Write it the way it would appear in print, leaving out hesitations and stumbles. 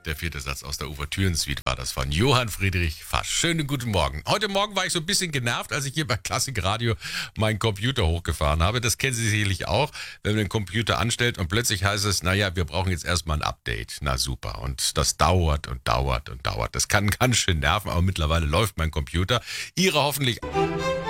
Der vierte Satz aus der Ouvertüren-Suite war das von Johann Friedrich Fasch. Schönen guten Morgen. Heute Morgen war ich so ein bisschen genervt, als ich hier bei Klassikradio meinen Computer hochgefahren habe. Das kennen Sie sicherlich auch, wenn man den Computer anstellt und plötzlich heißt es, naja, wir brauchen jetzt erstmal ein Update. Na super. Und das dauert und dauert und dauert. Das kann ganz schön nerven, aber mittlerweile läuft mein Computer. Ihre hoffentlich